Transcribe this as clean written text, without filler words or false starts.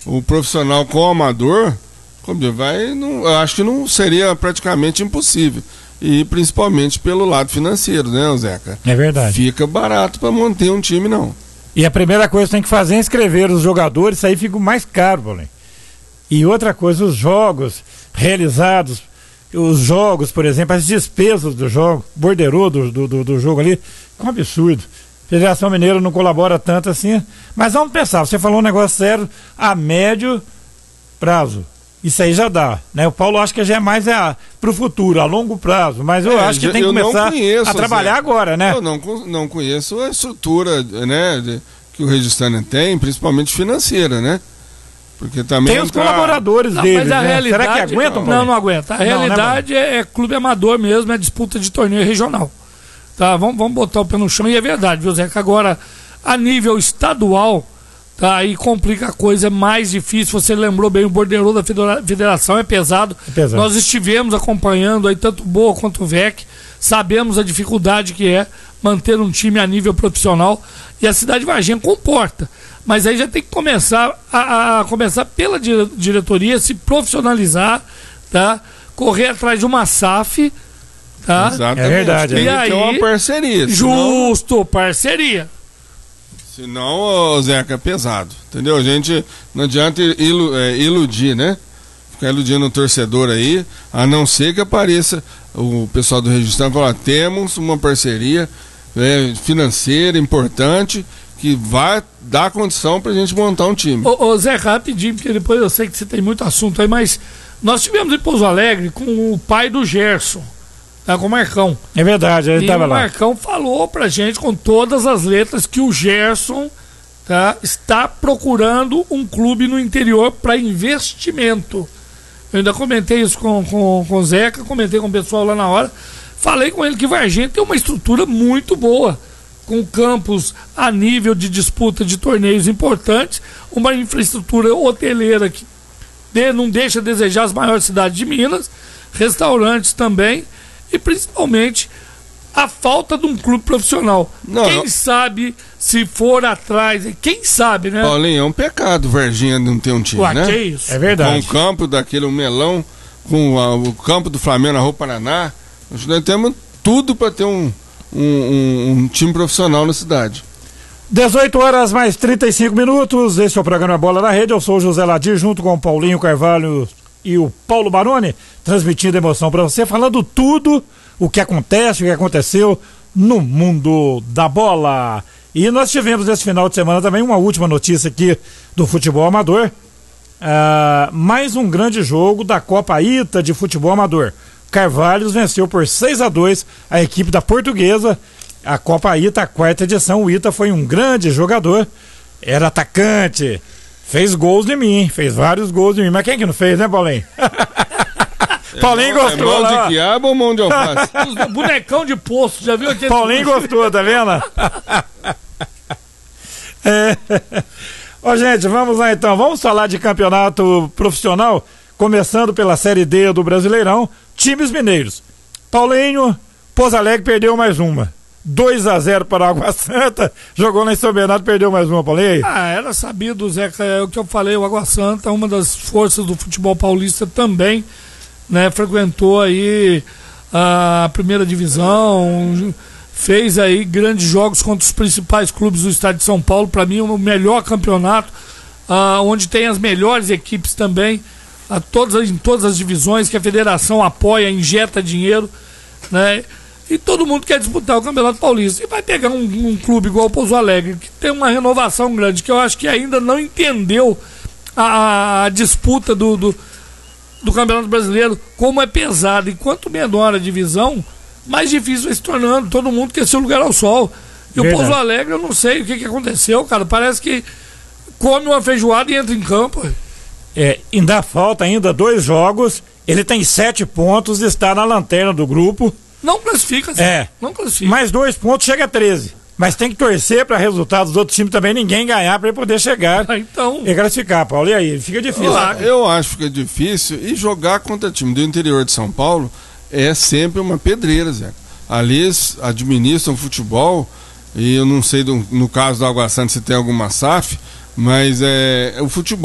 o profissional com o amador, eu acho que não seria praticamente impossível. E principalmente pelo lado financeiro, né, Zeca? É verdade. Fica barato para manter um time, não. E a primeira coisa que tem que fazer é inscrever os jogadores, isso aí fica mais caro, Paulinho. E outra coisa, os jogos realizados, os jogos, por exemplo, as despesas do jogo, borderô do jogo ali, é um absurdo. A Federação Mineira não colabora tanto assim, mas vamos pensar, você falou um negócio sério, a médio prazo. Isso aí já dá, né? O Paulo acha que já é mais pro futuro, a longo prazo, mas eu acho que tem que começar a trabalhar agora, né? Eu não conheço a estrutura, né, que o Registânia tem, principalmente financeira, né? Porque também tem os colaboradores deles, mas a realidade, será que aguentam? Não aguenta. A realidade é clube amador mesmo, é disputa de torneio regional. Tá? Vamos botar o pé no chão, e é verdade, viu, Zé? Que agora, a nível estadual, tá, aí complica a coisa, é mais difícil. Você lembrou bem, o borderô da federação é pesado. Nós estivemos acompanhando aí tanto o Boa quanto o VEC, sabemos a dificuldade que é manter um time a nível profissional, e a cidade de Varginha comporta. Mas aí já tem que começar a começar pela diretoria, se profissionalizar, tá? Correr atrás de uma SAF, tá? Exatamente. É verdade. Tem E que ter uma parceria. Justo, parceria. Senão, Zeca, é pesado, entendeu? A gente não adianta iludir, né? Ficar iludindo o torcedor aí, a não ser que apareça o pessoal do Registro e falar, temos uma parceria financeira importante que vai dar condição pra gente montar um time. Ô Zé, rapidinho, porque depois eu sei que você tem muito assunto aí, mas nós tivemos em Pouso Alegre com o pai do Gerson, tá, com o Marcão. É verdade, ele estava lá. E o Marcão falou pra gente com todas as letras que o Gerson, tá, está procurando um clube no interior para investimento. Eu ainda comentei isso com o Zeca, comentei com o pessoal lá na hora, falei com ele que Varginha tem uma estrutura muito boa, com campos a nível de disputa de torneios importantes, uma infraestrutura hoteleira que não deixa a desejar as maiores cidades de Minas, restaurantes também, e principalmente a falta de um clube profissional. Quem sabe, se for atrás, quem sabe, né? Paulinho, é um pecado Varginha não ter um time, né? Que isso? É verdade. Com o campo daquele melão, com o campo do Flamengo na Rua Paraná, nós temos tudo para ter um time profissional na cidade. 18 horas mais 35 minutos, esse é o programa Bola na Rede, eu sou o José Ladir, junto com o Paulinho Carvalho e o Paulo Baroni, transmitindo emoção para você, falando tudo o que acontece, o que aconteceu no mundo da bola. E nós tivemos nesse final de semana também uma última notícia aqui do futebol amador, mais um grande jogo da Copa ITA de futebol amador. Carvalhos venceu por 6-2 a equipe da Portuguesa, a Copa ITA, a quarta edição. O ITA foi um grande jogador, era atacante, fez gols de mim, fez vários gols de mim, mas quem que não fez, né, Paulinho? Paulinho gostou. É mão de quiabo ou mão de alface? Os bonecão de poço, já viu aquele? Paulinho gostou, tá vendo? Ó, gente, vamos lá então, vamos falar de campeonato profissional, começando pela Série D do Brasileirão. Times mineiros. Paulinho, Pouso Alegre perdeu mais uma. 2-0 para a Água Santa, jogou lá em São Bernardo, perdeu mais uma, Paulinho. Era sabido, Zeca, é o que eu falei, o Água Santa, uma das forças do futebol paulista também, né, frequentou aí a primeira divisão, fez aí grandes jogos contra os principais clubes do estado de São Paulo, para mim o melhor campeonato, onde tem as melhores equipes também, em todas as divisões, que a federação apoia, injeta dinheiro, né? E todo mundo quer disputar o Campeonato Paulista. E vai pegar um clube igual o Pouso Alegre, que tem uma renovação grande, que eu acho que ainda não entendeu a disputa do Campeonato Brasileiro, como é pesado. E quanto menor a divisão, mais difícil vai se tornando. Todo mundo quer seu lugar ao sol. E verdade. O Pouso Alegre, eu não sei o que aconteceu, cara. Parece que come uma feijoada e entra em campo. Ainda falta ainda 2 jogos, ele tem 7 pontos, está na lanterna do grupo. Não classifica, não classifica. Mais 2 pontos, chega a 13. Mas tem que torcer para resultados dos outros times também, ninguém ganhar para ele poder chegar e classificar, Paulo. E aí, fica difícil. Eu acho que fica difícil, e jogar contra time do interior de São Paulo é sempre uma pedreira, Zé. Ali eles administram futebol, e eu não sei no caso do Água Santa se tem alguma SAF, mas o futebol